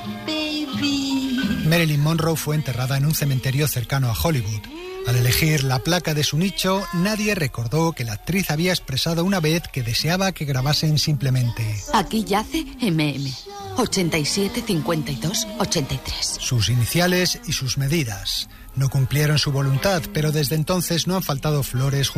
baby. Marilyn Monroe fue enterrada en un cementerio cercano a Hollywood. Al elegir la placa de su nicho, nadie recordó que la actriz había expresado una vez que deseaba que grabasen simplemente: Aquí yace MM. 87 52 83. Sus iniciales y sus medidas. No cumplieron su voluntad, pero desde entonces no han faltado flores